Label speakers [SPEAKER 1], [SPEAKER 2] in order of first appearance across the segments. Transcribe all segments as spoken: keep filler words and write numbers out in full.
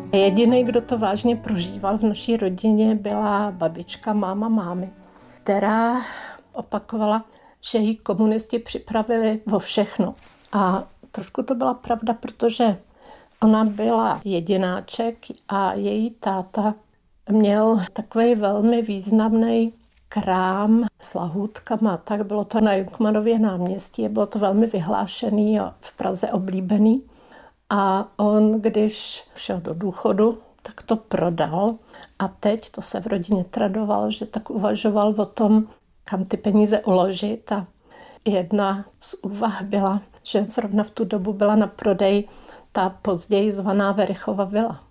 [SPEAKER 1] Jediný, kdo to vážně prožíval v naší rodině, byla babička, máma mámy, která opakovala, že jí komunisti připravili o všechno. A trošku to byla pravda, protože ona byla jedináček a její táta měl takový velmi významný krám s lahůdkama. Tak bylo to na Jungmannově náměstí, bylo to velmi vyhlášený a v Praze oblíbený. A on, když šel do důchodu, tak to prodal. A teď to se v rodině tradovalo, že tak uvažoval o tom, kam ty peníze uložit. A jedna z úvah byla, že zrovna v tu dobu byla na prodej ta později zvaná Verichova vila.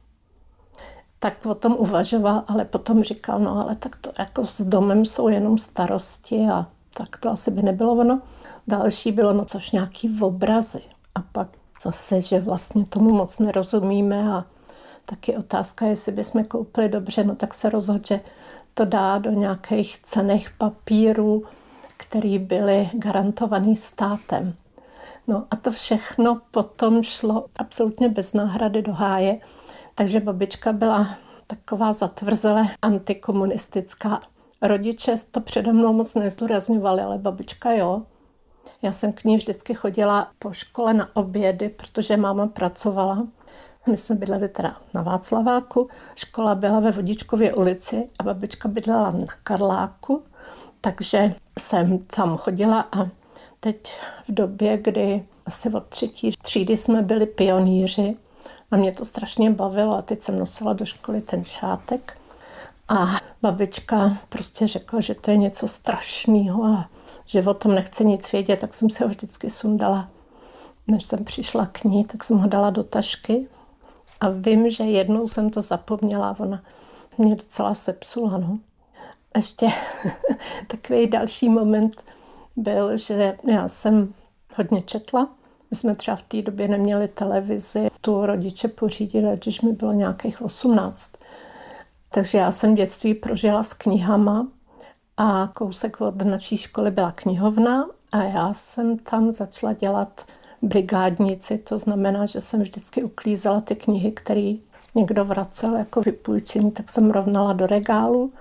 [SPEAKER 1] Tak o tom uvažoval, ale potom říkal, no ale tak to jako s domem jsou jenom starosti a tak to asi by nebylo ono. Další bylo, no což nějaký obrazy. A pak zase, že vlastně tomu moc nerozumíme a taky otázka, jestli bychom koupili dobře, no tak se rozhodl, že to dá do nějakých cenných papírů, které byly garantovaný státem. No a to všechno potom šlo absolutně bez náhrady do háje, takže babička byla taková zatvrzele antikomunistická. Rodiče to přede mnou moc nezdůrazňovali, ale babička jo. Já jsem k ní vždycky chodila po škole na obědy, protože máma pracovala. My jsme bydleli teda na Václaváku, škola byla ve Vodičkově ulici a babička bydlela na Karláku, takže jsem tam chodila a teď v době, kdy asi od třetí třídy jsme byli pionýři a mě to strašně bavilo a teď jsem nosila do školy ten šátek a babička prostě řekla, že to je něco strašného a že o tom nechce nic vědět, tak jsem si ho vždycky sundala. Než jsem přišla k ní, tak jsem ho dala do tašky a vím, že jednou jsem to zapomněla, ona mě docela sepsula. No. Ještě takový další moment byl, že já jsem hodně četla. My jsme třeba v té době neměli televizi, tu rodiče pořídili, když mi bylo nějakých osmnáct. Takže já jsem dětství prožila s knihama a kousek od naší školy byla knihovna a já jsem tam začala dělat brigádnici. To znamená, že jsem vždycky uklízela ty knihy, které někdo vracel jako vypůjčení, tak jsem rovnala do regálu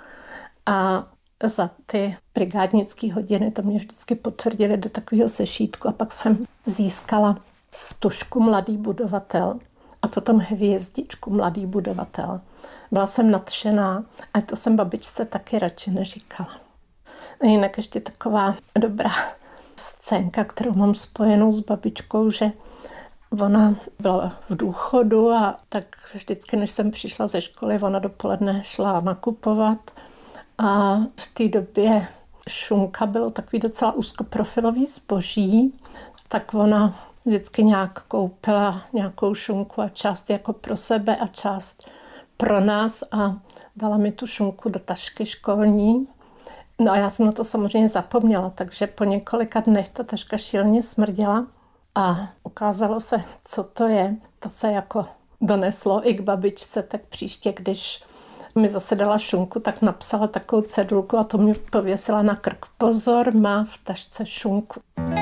[SPEAKER 1] a za ty brigádnické hodiny to mě vždycky potvrdili do takového sešítku a pak jsem získala stužku Mladý budovatel a potom hvězdičku Mladý budovatel. Byla jsem nadšená a to jsem babičce taky radši neříkala. A jinak ještě taková dobrá scénka, kterou mám spojenou s babičkou, že ona byla v důchodu a tak vždycky, než jsem přišla ze školy, ona dopoledne šla nakupovat a v té době šunka bylo takový docela úzkoprofilový zboží, tak ona vždycky nějak koupila nějakou šunku a část jako pro sebe a část pro nás a dala mi tu šunku do tašky školní. No a já jsem na to samozřejmě zapomněla, takže po několika dnech ta taška šíleně smrděla a ukázalo se, co to je. To se jako doneslo i k babičce, tak příště, když mi zase dala šunku, tak napsala takovou cedulku a to mi pověsila na krk. Pozor, má v tašce šunku.